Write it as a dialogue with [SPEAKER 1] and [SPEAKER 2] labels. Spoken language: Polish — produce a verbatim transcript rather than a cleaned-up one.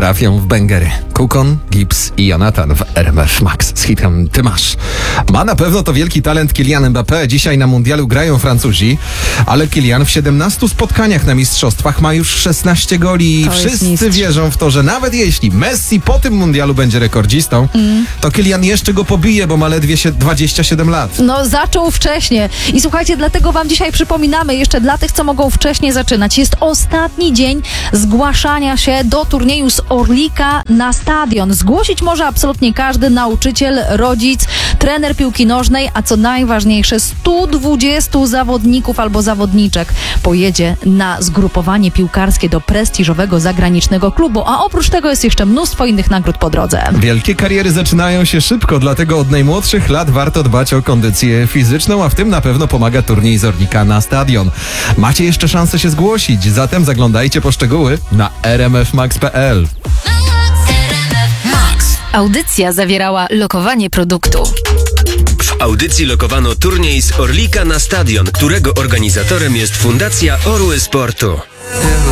[SPEAKER 1] trafią w bęgery. Kukon, Gibbs i Jonathan w R M F Max z hitem Ty masz. Ma na pewno to wielki talent Kylian Mbappé. Dzisiaj na mundialu grają Francuzi, ale Kylian w siedemnastu spotkaniach na mistrzostwach ma już szesnaście goli i wszyscy wierzą w to, że nawet jeśli Messi po tym mundialu będzie rekordzistą, mm. to Kylian jeszcze go pobije, bo ma ledwie się dwadzieścia siedem lat.
[SPEAKER 2] No zaczął wcześnie. I słuchajcie, dlatego wam dzisiaj przypominamy, jeszcze dla tych, co mogą wcześniej zaczynać, jest ostatni dzień zgłaszania się do turnieju z Orlika na stadion. Zgłosić może absolutnie każdy nauczyciel, rodzic, trener piłki nożnej, a co najważniejsze, stu dwudziestu zawodników albo zawodniczek pojedzie na zgrupowanie piłkarskie do prestiżowego zagranicznego klubu, a oprócz tego jest jeszcze mnóstwo innych nagród po drodze.
[SPEAKER 1] Wielkie kariery zaczynają się szybko, dlatego od najmłodszych lat warto dbać o kondycję fizyczną, a w tym na pewno pomaga turniej z Orlika na stadion. Macie jeszcze szansę się zgłosić, zatem zaglądajcie po szczegóły na r m f max kropka p l.
[SPEAKER 3] Audycja zawierała lokowanie produktu.
[SPEAKER 4] W audycji lokowano turniej z Orlika na stadion, którego organizatorem jest Fundacja Orły Sportu.